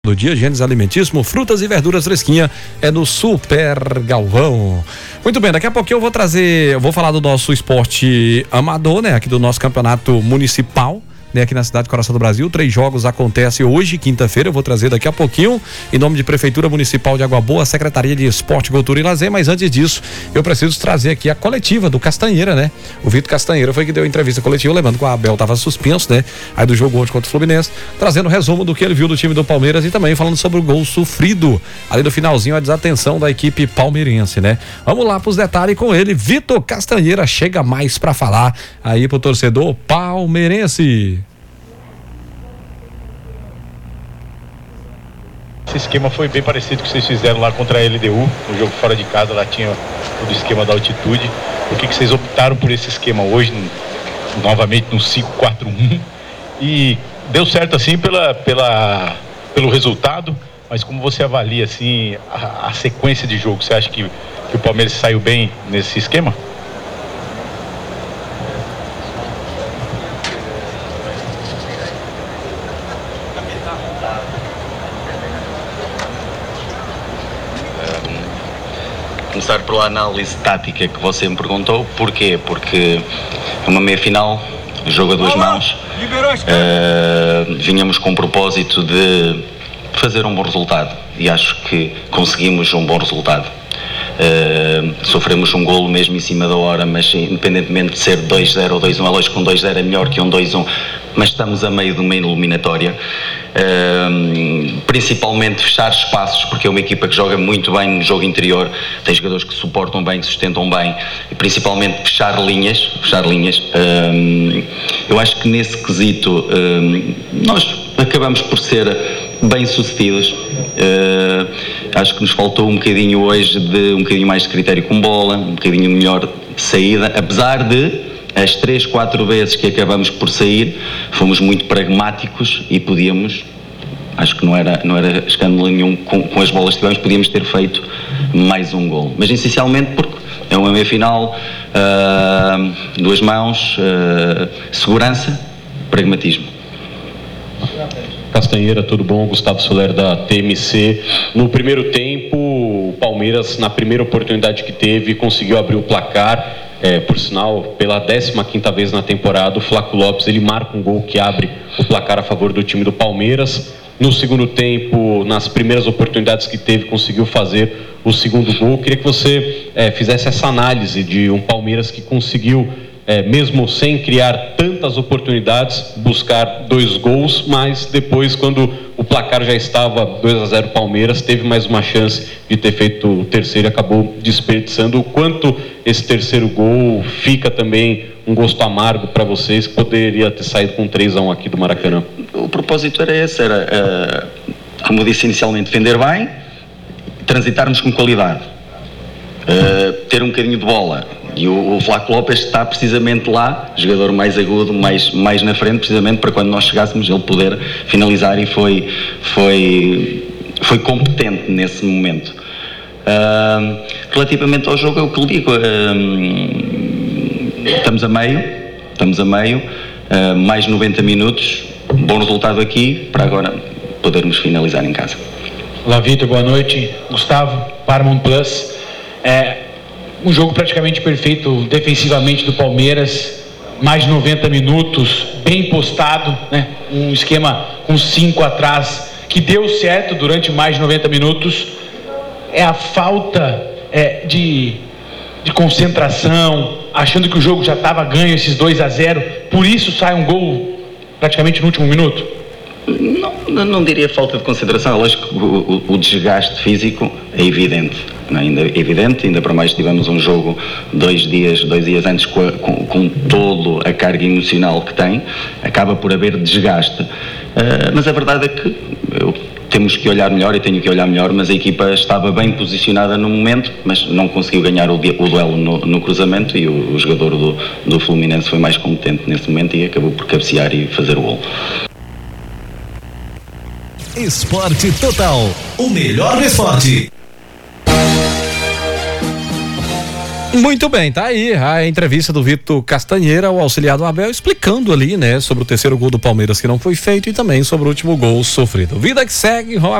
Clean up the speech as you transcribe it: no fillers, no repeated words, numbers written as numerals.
Do dia, Gênesis Alimentíssimo, frutas e verduras fresquinha, é no Super Galvão. Muito bem, daqui a pouquinho eu vou falar do nosso esporte amador, né? Aqui do nosso campeonato municipal, né? Aqui na cidade de Coração do Brasil. 3 jogos acontecem hoje, quinta-feira. Eu vou trazer daqui a pouquinho, em nome de Prefeitura Municipal de Água Boa, Secretaria de Esporte, Cultura e Lazer. Mas antes disso, eu preciso trazer aqui a coletiva do Castanheira, né? O Vitor Castanheira foi que deu a entrevista coletiva, lembrando que o Abel estava suspenso, né? Aí do jogo ontem contra o Fluminense, trazendo o resumo do que ele viu do time do Palmeiras e também falando sobre o gol sofrido ali no finalzinho, a desatenção da equipe palmeirense, né? Vamos lá pros detalhes com ele. Vitor Castanheira chega mais pra falar aí pro torcedor palmeirense. Esse esquema foi bem parecido com o que vocês fizeram lá contra a LDU, no jogo fora de casa, lá tinha todo o esquema da altitude. Por que vocês optaram por esse esquema hoje, novamente no 5-4-1? E deu certo assim pelo resultado, mas como você avalia assim a sequência de jogo? Você acha que o Palmeiras saiu bem nesse esquema? Começar pela análise tática que você me perguntou. Porquê? Porque uma meia-final, jogo a 2 mãos, vinhamos com o propósito de fazer um bom resultado e acho que conseguimos um bom resultado. Sofremos um golo mesmo em cima da hora, mas independentemente de ser 2-0 ou 2-1, é lógico que um 2-0 é melhor que um 2-1, mas estamos a meio de uma eliminatória. Principalmente fechar espaços, porque é uma equipa que joga muito bem no jogo interior, tem jogadores que suportam bem, que sustentam bem, e principalmente fechar linhas. Eu acho que nesse quesito nós acabamos por ser bem sucedidos. Acho que nos faltou um bocadinho hoje de um bocadinho mais de critério com bola, um bocadinho melhor de saída, apesar de as 3-4 vezes que acabamos por sair fomos muito pragmáticos e podíamos, acho que não era escândalo nenhum com as bolas que tivemos, podíamos ter feito mais um gol, mas essencialmente porque é uma meia-final, 2 mãos, segurança, pragmatismo. Castanheira, tudo bom? Gustavo Soler da TMC. No primeiro tempo, o Palmeiras, na primeira oportunidade que teve, conseguiu abrir o placar. Por sinal, pela 15ª vez na temporada, o Flaco Lopes, ele marca um gol que abre o placar a favor do time do Palmeiras. No segundo tempo, nas primeiras oportunidades que teve, conseguiu fazer o segundo gol. Queria que você fizesse essa análise de um Palmeiras que conseguiu, mesmo sem criar tantas oportunidades, buscar 2 gols, mas depois, quando o placar já estava 2-0 Palmeiras, teve mais uma chance de ter feito o terceiro e acabou desperdiçando. O quanto esse terceiro gol fica também um gosto amargo para vocês, que poderia ter saído com 3-1 aqui do Maracanã? O propósito era esse, como eu disse inicialmente, defender bem, transitarmos com qualidade, ter um bocadinho de bola. E o Flaco Lopes está precisamente lá, jogador mais agudo, mais na frente, precisamente para quando nós chegássemos ele poder finalizar, e foi competente nesse momento. Relativamente ao jogo, é o que lhe digo, estamos a meio, mais 90 minutos, bom resultado aqui, para agora podermos finalizar em casa. Olá, Vitor, boa noite. Gustavo, Paramount Plus. Um jogo praticamente perfeito defensivamente do Palmeiras, mais de 90 minutos, bem postado, né? Um esquema com 5 atrás, que deu certo durante mais de 90 minutos. É a falta de concentração, achando que o jogo já estava ganho, esses 2-0, por isso sai um gol praticamente no último minuto? Não diria falta de concentração, é lógico que o desgaste físico é evidente. Ainda para mais tivemos um jogo 2 dias antes com toda a carga emocional que tem, acaba por haver desgaste, mas a verdade é que temos que olhar melhor, e tenho que olhar melhor, mas a equipa estava bem posicionada no momento, mas não conseguiu ganhar o duelo no cruzamento, e o jogador do Fluminense foi mais competente nesse momento e acabou por cabecear e fazer o gol. Esporte Total, o melhor do esporte. Muito bem, tá aí a entrevista do Vitor Castanheira, o auxiliar do Abel, explicando ali, né, sobre o terceiro gol do Palmeiras que não foi feito e também sobre o último gol sofrido. Vida que segue,